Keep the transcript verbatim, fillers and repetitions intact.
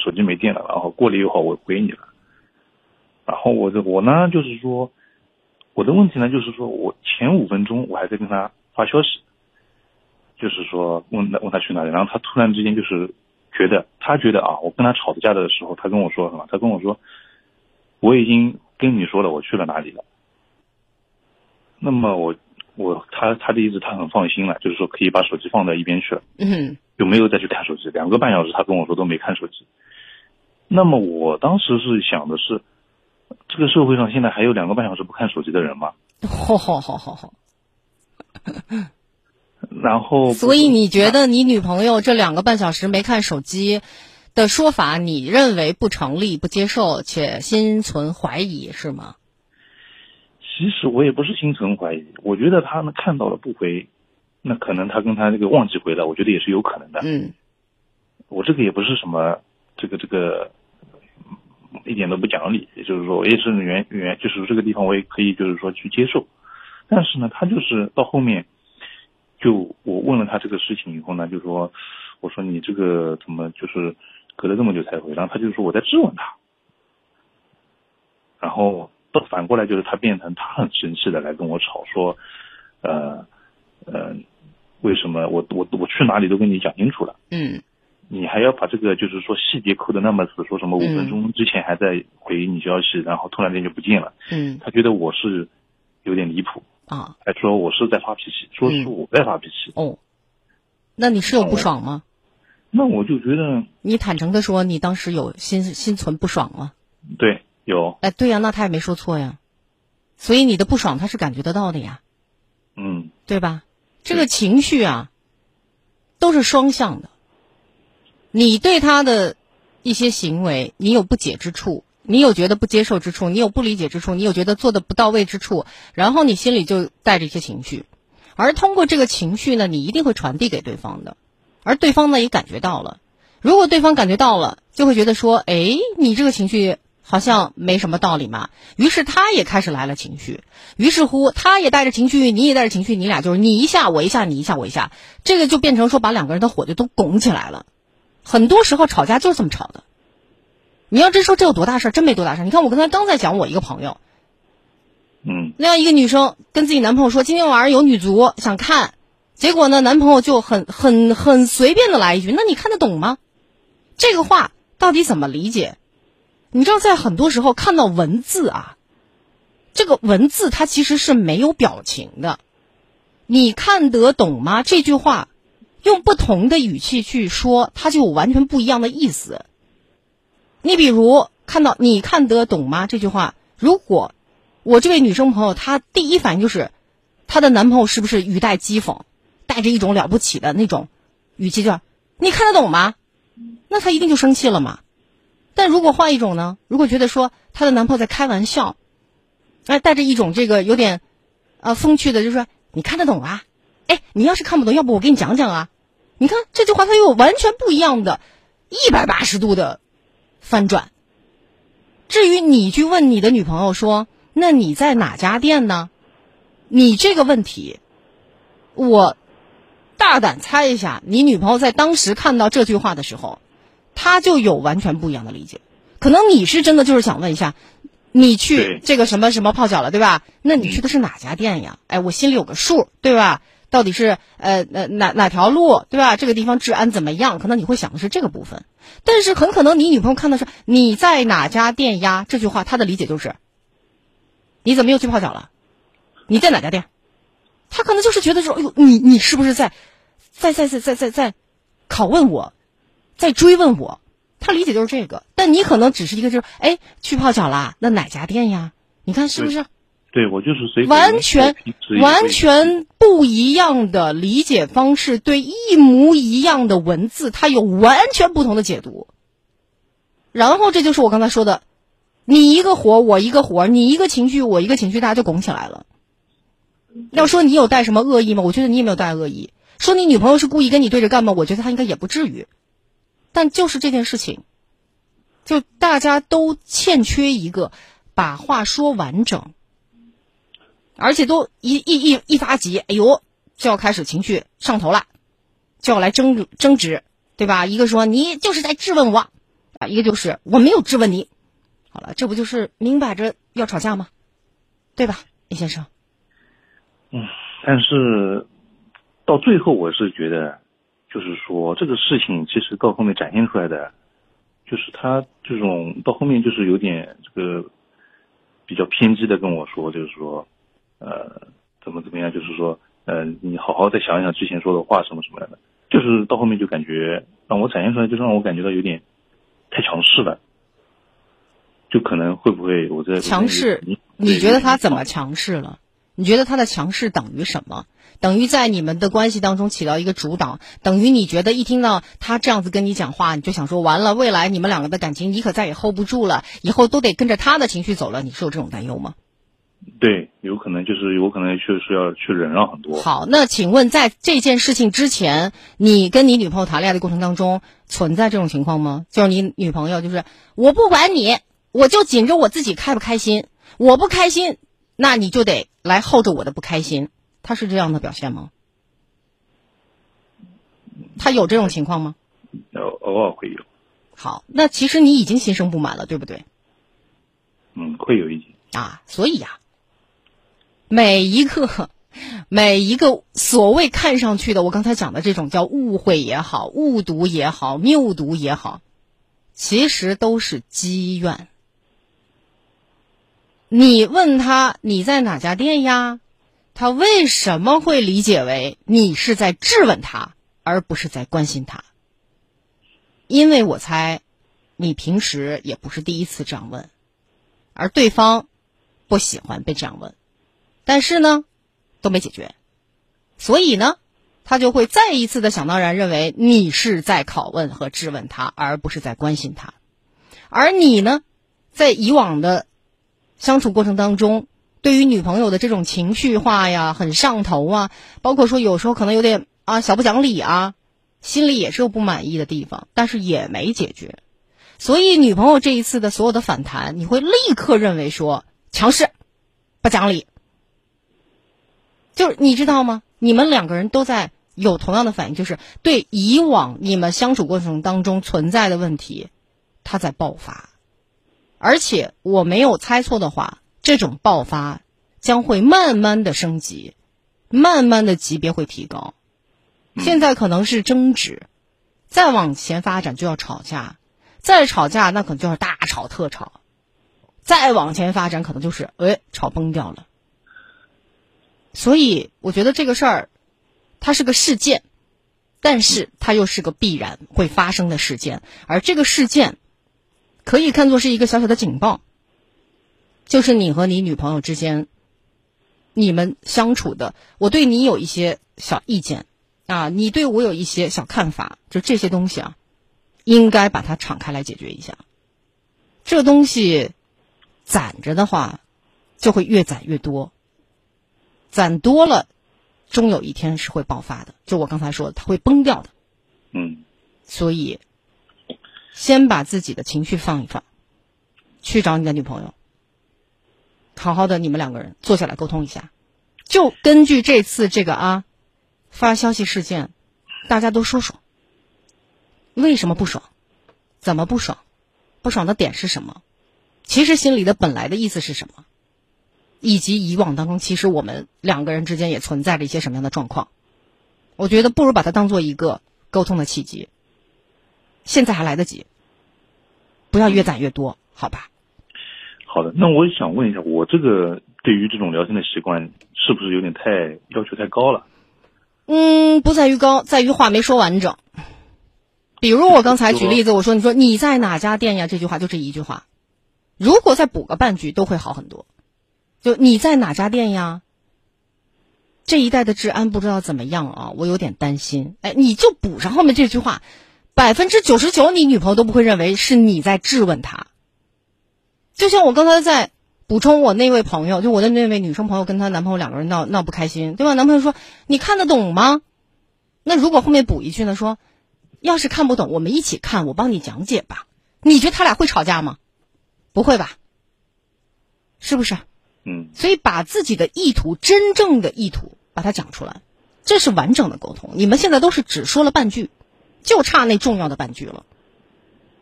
手机没电了，然后过了一会儿我回你了。然后我这我呢就是说，我的问题呢就是说我前五分钟我还在跟他发消息，就是说问问他去哪里，然后他突然之间就是觉得他觉得啊，我跟他吵架的时候，他跟我说什么？他跟我说我已经跟你说了我去了哪里了。那么我我他他的意思他很放心了，就是说可以把手机放在一边去了， 嗯， 就没有再去看手机。两个半小时他跟我说都没看手机。那么我当时是想的是，这个社会上现在还有两个半小时不看手机的人吗？ 好好好好好。 然后， 所以你觉得你女朋友这两个半小时没看手机的说法，你认为不成立、不接受，且心存怀疑，是吗？ 其实我也不是心存怀疑，我觉得他们看到了不回，那可能他跟他这个忘记回了，我觉得也是有可能的。 嗯， 我这个也不是什么这个这个一点都不讲理，也就是说我也是原原就是这个地方我也可以就是说去接受，但是呢，他就是到后面。就我问了他这个事情以后呢，就说我说你这个怎么就是隔了这么久才回，然后他就说我在质问他，然后到反过来就是他变成他很生气的来跟我吵说，呃呃为什么我我我去哪里都跟你讲清楚了， 嗯， 你还要把这个就是说细节扣的那么死，说什么五分钟之前还在回你消息，然后突然间就不见了， 嗯， 他觉得我是有点离谱。 啊， 还说我是在发脾气，说是我在发脾气。 嗯、哦，那你是有不爽吗？ 那我就觉得你坦诚的说，你当时有心心存不爽吗？ 对，有。 哎，对呀，那他也没说错呀，所以你的不爽他是感觉得到的呀， 嗯， 对吧？这个情绪啊，都是双向的。你对他的一些行为，你有不解之处。你有觉得不接受之处，你有不理解之处，你有觉得做的不到位之处，然后你心里就带着一些情绪，而通过这个情绪呢，你一定会传递给对方的，而对方呢也感觉到了。如果对方感觉到了，就会觉得说，哎，你这个情绪好像没什么道理嘛，于是他也开始来了情绪，于是乎他也带着情绪，你也带着情绪，你俩就是你一下我一下，你一下我一下，这个就变成说把两个人的火就都拱起来了。很多时候吵架就是这么吵的。你要真说这有多大事，真没多大事。你看我刚才刚在讲我一个朋友， 嗯， 那样一个女生跟自己男朋友说今天晚上有女足想看，结果呢男朋友就很很很随便的来一句，那你看得懂吗？这个话到底怎么理解？你知道在很多时候看到文字啊，这个文字它其实是没有表情的。你看得懂吗？这句话用不同的语气去说，它就有完全不一样的意思。你比如看到你看得懂吗这句话，如果我这位女生朋友她第一反应就是她的男朋友是不是语带讥讽，带着一种了不起的那种语气，就你看得懂吗？那她一定就生气了嘛。但如果换一种呢，如果觉得说她的男朋友在开玩笑，哎，带着一种这个有点呃风趣的，就是说你看得懂啊，哎，你要是看不懂，要不我给你讲讲啊。你看这句话它有完全不一样的一百八十度的翻转。至于你去问你的女朋友说，那你在哪家店呢？你这个问题，我大胆猜一下，你女朋友在当时看到这句话的时候，她就有完全不一样的理解。可能你是真的就是想问一下，你去这个什么什么泡脚了，对吧？那你去的是哪家店呀？哎，我心里有个数，对吧？到底是呃呃哪哪条路，对吧？这个地方治安怎么样？可能你会想的是这个部分，但是很可能你女朋友看的是你在哪家店呀？这句话她的理解就是你怎么又去泡脚了？你在哪家店？她可能就是觉得说，哎呦，你你是不是在在在在在在在拷问我，在追问我？她理解就是这个，但你可能只是一个就是哎去泡脚啦，那哪家店呀？你看是不是？ 对，我就是随完全完全不一样的理解方式，对一模一样的文字，它有完全不同的解读。然后这就是我刚才说的，你一个火我一个火，你一个情绪我一个情绪，大家就拱起来了。要说你有带什么恶意吗？我觉得你也没有带恶意。说你女朋友是故意跟你对着干吗？我觉得她应该也不至于。但就是这件事情，就大家都欠缺一个把话说完整，而且都一一一一发急，哎呦，就要开始情绪上头了，就要来争争执，对吧？一个说你就是在质问我， 一个就是我没有质问你。好了，这不就是明摆着要吵架吗？对吧，李先生？ 嗯，但是到最后我是觉得，就是说这个事情其实到后面展现出来的，就是他这种到后面就是有点这个比较偏激的跟我说，就是说，呃，怎么怎么样，就是说，呃，你好好再想一想之前说的话什么什么的，就是到后面就感觉让我展现出来，就让我感觉到有点太强势了。就可能会不会我在强势？你觉得他怎么强势了？你觉得他的强势等于什么？等于在你们的关系当中起到一个主导，等于你觉得一听到他这样子跟你讲话，你就想说完了，未来你们两个的感情你可再也 hold 不住了，以后都得跟着他的情绪走了，你是有这种担忧吗？ 对，有可能就是有可能确实要去忍让很多。 好，那请问在这件事情之前，你跟你女朋友谈恋爱的过程当中存在这种情况吗？就是你女朋友就是我不管你，我就紧着我自己开不开心，我不开心，那你就得来候着我的不开心，他是这样的表现吗？他有这种情况吗？ 偶尔会有。 好，那其实你已经心生不满了，对不对？ 嗯，会有一点啊，所以呀、啊，每一个每一个所谓看上去的，我刚才讲的这种叫误会也好，误读也好，谬读也好，其实都是积怨。你问他你在哪家店呀，他为什么会理解为你是在质问他，而不是在关心他？因为我猜你平时也不是第一次这样问，而对方不喜欢被这样问，但是呢都没解决，所以呢他就会再一次的想当然认为你是在拷问和质问他，而不是在关心他。而你呢在以往的相处过程当中，对于女朋友的这种情绪化呀，很上头啊，包括说有时候可能有点啊小不讲理啊，心里也是有不满意的地方，但是也没解决。所以女朋友这一次的所有的反弹，你会立刻认为说强势不讲理。就是你知道吗，你们两个人都在有同样的反应，就是对以往你们相处过程当中存在的问题它在爆发。而且我没有猜错的话，这种爆发将会慢慢的升级，慢慢的级别会提高。现在可能是争执，再往前发展就要吵架，再吵架那可能就是大吵特吵，再往前发展可能就是哎吵崩掉了。所以我觉得这个事儿它是个事件，但是它又是个必然会发生的事件，而这个事件可以看作是一个小小的警报，就是你和你女朋友之间你们相处的，我对你有一些小意见啊，你对我有一些小看法，就这些东西啊应该把它敞开来解决一下。这东西攒着的话就会越攒越多，攒多了终有一天是会爆发的，就我刚才说的它会崩掉的。 嗯， 所以先把自己的情绪放一放，去找你的女朋友，好好的你们两个人坐下来沟通一下，就根据这次这个啊发消息事件，大家都说说为什么不爽，怎么不爽，不爽的点是什么，其实心里的本来的意思是什么，以及以往当中其实我们两个人之间也存在着一些什么样的状况。我觉得不如把它当做一个沟通的契机，现在还来得及，不要越攒越多，好吧？ 好的，那我想问一下，我这个对于这种聊天的习惯是不是有点太要求太高了？ 嗯，不在于高，在于话没说完整。比如我刚才举例子，我说你说你在哪家店呀，这句话就这一句话，如果再补个半句都会好很多。就你在哪家店呀，这一带的治安不知道怎么样啊，我有点担心。哎，你就补上后面这句话，百分之九十九你女朋友都不会认为是你在质问她。就像我刚才在补充我那位朋友，就我的那位女生朋友跟她男朋友两个人闹闹不开心，对吧？男朋友说你看得懂吗？那如果后面补一句呢，说要是看不懂我们一起看，我帮你讲解吧。你觉得他俩会吵架吗？不会吧，是不是？ 嗯， 所以把自己的意图，真正的意图把它讲出来，这是完整的沟通。你们现在都是只说了半句，就差那重要的半句了。